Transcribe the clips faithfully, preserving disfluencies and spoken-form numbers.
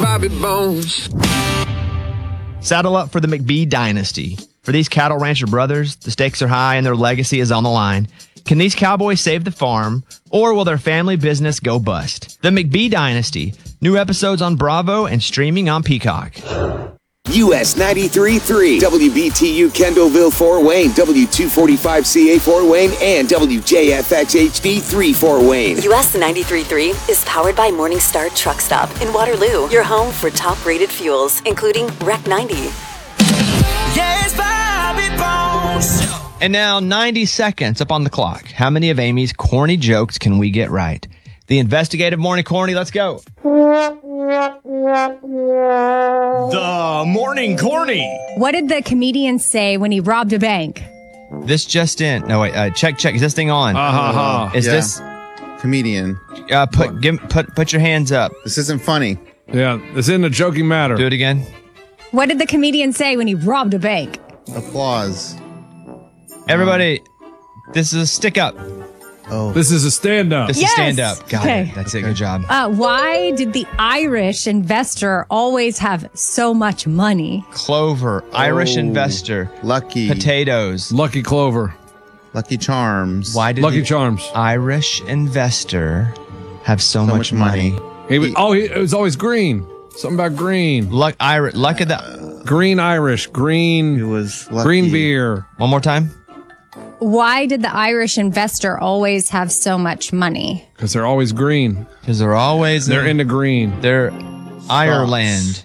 Bobby Bones. Saddle up for the McBee dynasty. For these cattle rancher brothers, the stakes are high and their legacy is on the line. Can these cowboys save the farm, or will their family business go bust? The McBee dynasty. New episodes on Bravo and streaming on Peacock. U S ninety-three point three, W B T U Kendallville Fort Wayne, W two forty-five C A Fort Wayne, and W J F X H D three Fort Wayne. U S ninety-three point three is powered by Morningstar Truck Stop in Waterloo, your home for top-rated fuels, including R E C ninety. Yes, Bobby Bones. And now ninety seconds up on the clock. How many of Amy's corny jokes can we get right? The investigative morning corny, let's go. The morning corny. What did the comedian say when he robbed a bank? This just in. No, wait, uh, check, check. Is this thing on? Uh-huh. Is Yeah. this, Comedian. uh, put, give, put, put your hands up. This isn't funny. Yeah, it's in a joking matter. Do it again. What did the comedian say when he robbed a bank? Applause. Everybody, this is a stick up. Oh. This is a stand-up. This is Yes. stand up. Got Okay. it. That's it. Good job. Uh, why did the Irish investor always have so much money? Clover, Irish Oh. investor, Lucky. potatoes. Lucky Clover. Lucky Charms. Why did Lucky the Charms. Irish investor have so, So much, much money. money? He was, oh, he, it was always green. Something about green. Luck, Irish, luck of the. Green Irish. It Green. was lucky. Green beer. One more time. Why did the Irish investor always have so much money? Because they're always green. Because they're always They're in, into green. they're Ireland.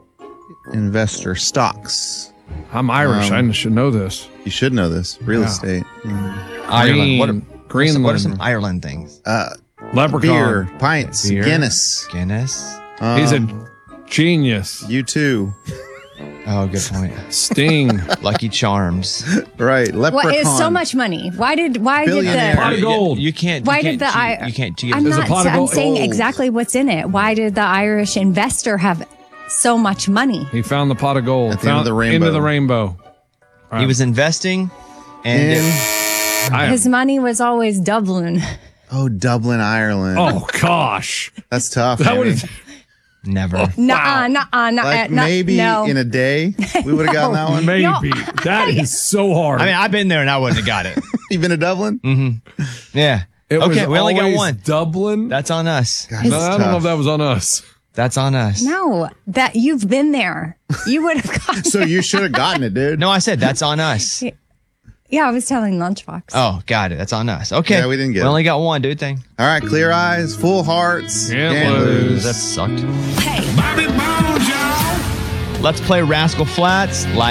Investor. Stocks. I'm Irish. Um, I should know this. You should know this. Real Yeah. estate. Ireland. What are, Green- what are some, what are Greenland. some Ireland things? Uh, Leprechaun. beer. Pints. Beer. Guinness. Guinness. Um, He's a genius. You too. Oh, good point. Sting. Lucky Charms. Right. Leprechaun. What is so much money? Why did why Billionaire. Pot did of the gold. You, you can't. why you did can't the cheat. I You can't cheat. I'm There's a not. pot of I'm gold. saying Gold. exactly what's in it. Why did the Irish investor have so much money? He found the pot of gold. At the end of Found the rainbow. Into the rainbow. He was investing, and In- it- I am- His money was always Dublin. Oh, Dublin, Ireland. oh, gosh. That's tough. That Amy. would have. never. Nuh-uh, nuh-uh, nuh-uh, Like nuh- maybe no. in a day we would have gotten that one. Maybe. That is so hard. I mean, I've been there and I wouldn't have got it. You've been to Dublin? Yeah. It was Okay, we only got always one. Dublin. That's on us. God, No, that's I don't know tough. if that was on us. That's on us. No, that you've been there. You would have gotten. So you should have gotten it, dude. No, I said that's on us. Yeah, I was telling Lunchbox. Oh, got it. That's on us. Okay. Yeah, we didn't get We it. only got one, dude. Thing. All right, clear eyes, full hearts. Can't Can't lose. lose. That sucked. Bobby Bones, y'all. Let's play Rascal Flats.